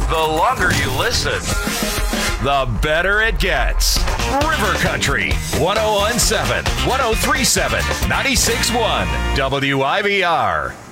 The longer you listen, the better it gets. River Country, 1017, 1037, 96.1, WIVR.